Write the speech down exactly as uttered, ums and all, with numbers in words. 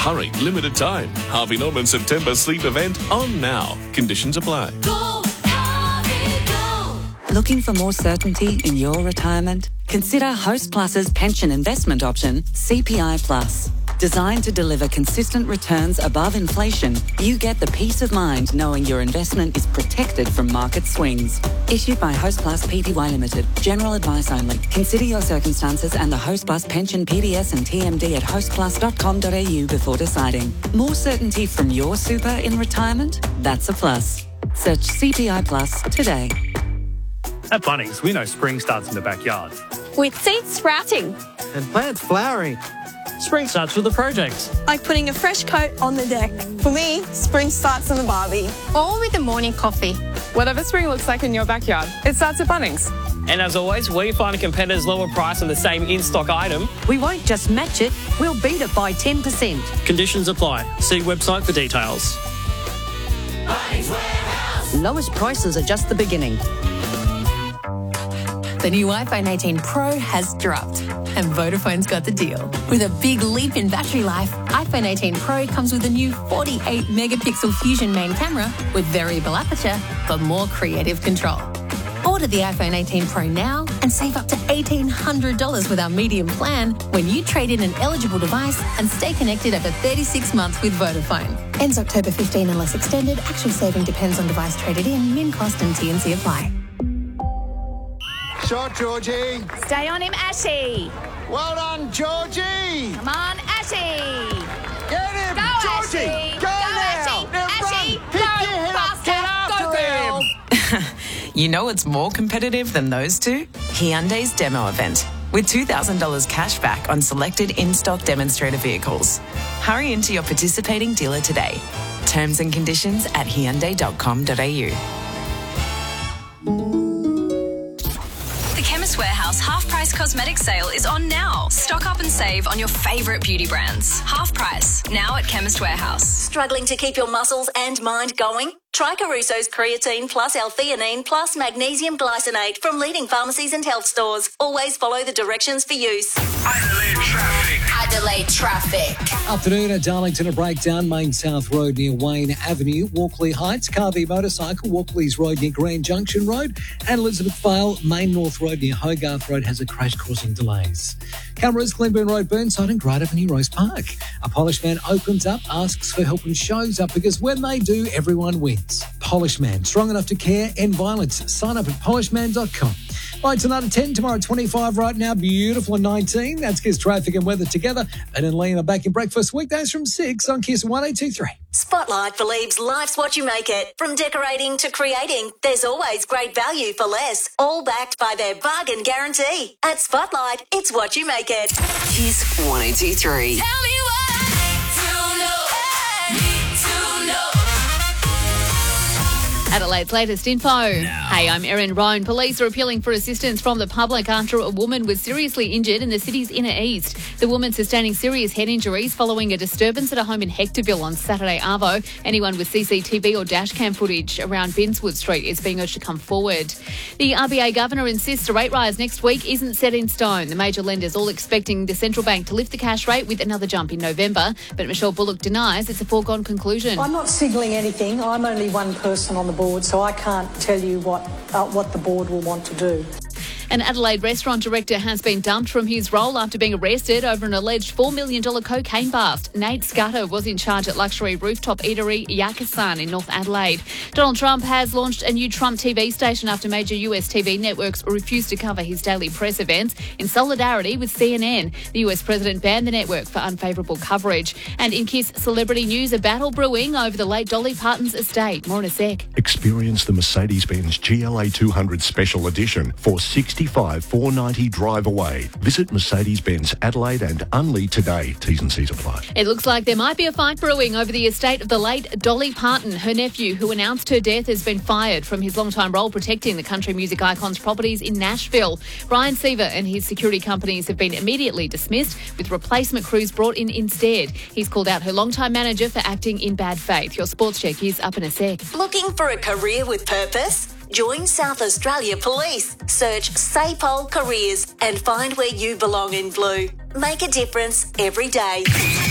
Hurry, limited time. Harvey Norman September sleep event on now. Conditions apply. Go, Harvey, go. Looking for more certainty in your retirement? Consider Host Plus's pension investment option, C P I Plus. Designed to deliver consistent returns above inflation, you get the peace of mind knowing your investment is protected from market swings. Issued by Host Plus Pty Limited. General advice only. Consider your circumstances and the Host Plus pension P D S and T M D at host plus dot com dot a u before deciding. More certainty from your super in retirement? That's a plus. Search C P I Plus today. At Bunnings, we know spring starts in the backyard. With seeds sprouting. And plants flowering. Spring starts with a project. Like putting a fresh coat on the deck. For me, spring starts on the barbie. Or with a morning coffee. Whatever spring looks like in your backyard, it starts at Bunnings. And as always, we find a competitor's lower price on the same in-stock item. We won't just match it, we'll beat it by ten percent. Conditions apply. See website for details. Bunnings Warehouse. Lowest prices are just the beginning. The new iPhone eighteen Pro has dropped, and Vodafone's got the deal. With a big leap in battery life, iPhone eighteen Pro comes with a new forty-eight megapixel Fusion main camera with variable aperture for more creative control. Order the iPhone eighteen Pro now and save up to eighteen hundred dollars with our medium plan when you trade in an eligible device and stay connected over thirty-six months with Vodafone. Ends October fifteenth unless extended. Actual saving depends on device traded in, min cost and T and C apply. Shot, Georgie. Stay on him, Ashy. Well done, Georgie. Come on, Ashy. Get him, Go, Georgie. Ashy. Go, Go, now. Ashy. Now Ashy, run. go, Pick your head up. faster. Get after Go, him. girl. You know what's more competitive than those two? Hyundai's demo event. With two thousand dollars cash back on selected in-stock demonstrator vehicles. Hurry into your participating dealer today. Terms and conditions at hyundai dot com dot a u. The Chemist Warehouse half-price cosmetic sale is on now. Stock up and save on your favourite beauty brands. Half price, now at Chemist Warehouse. Struggling to keep your muscles and mind going? Try Caruso's Creatine plus L-theanine plus Magnesium Glycinate from leading pharmacies and health stores. Always follow the directions for use. Adelaide traffic. Adelaide traffic. Afternoon at Darlington, a breakdown, Main South Road near Wayne Avenue, Walkley Heights, Carvey Motorcycle, Walkley's Road near Grand Junction Road, and Elizabeth Vale, Main North Road near Hogarth Road has a crash causing delays. Cameras, Glenburn Road, Burnside and Great Avenue, Rose Park. A Polish man opens up, asks for help and shows up because when they do, everyone wins. Polish Man, strong enough to care, end violence. Sign up at polish man dot com. Right, tonight at ten, tomorrow at twenty-five, right now, beautiful at nineteen. That's Kiss traffic and weather together. Ben and Liam are back in breakfast weekdays from six on Kiss one eight two three. Spotlight believes life's what you make it. From decorating to creating, there's always great value for less. All backed by their bargain guarantee. At Spotlight, it's what you make it. Kiss one eight two three. Tell me why. To know, need to know. Adelaide's latest info. Hey, I'm Erin Roan. Police are appealing for assistance from the public after a woman was seriously injured in the city's inner east. The woman sustaining serious head injuries following a disturbance at a home in Hectorville on Saturday arvo. Anyone with C C T V or dashcam footage around Binswood Street is being urged to come forward. The R B A governor insists a rate rise next week isn't set in stone. The major lenders all expecting the central bank to lift the cash rate with another jump in November. But Michelle Bullock denies it's a foregone conclusion. I'm not signalling anything. I'm only one person on the board, so I can't tell you what uh, what the board will want to do. An Adelaide restaurant director has been dumped from his role after being arrested over an alleged four million dollars cocaine bust. Nate Scudder was in charge at luxury rooftop eatery Yakusan in North Adelaide. Donald Trump has launched a new Trump T V station after major U S T V networks refused to cover his daily press events in solidarity with C N N. The U S president banned the network for unfavourable coverage. And in Kiss celebrity news, a battle brewing over the late Dolly Parton's estate. More in a sec. Experience the Mercedes-Benz G L A two hundred Special Edition for sixty-five four ninety drive away. Visit Mercedes-Benz Adelaide and Unley today. T's and C's apply. It looks like there might be a fight brewing over the estate of the late Dolly Parton. Her nephew, who announced her death, has been fired from his long-time role protecting the country music icon's properties in Nashville. Brian Seaver and his security companies have been immediately dismissed, with replacement crews brought in instead. He's called out her long-time manager for acting in bad faith. Your sports check is up in a sec. Looking for a career with purpose? Join South Australia Police. Search SAPOL Careers and find where you belong in blue. Make a difference every day.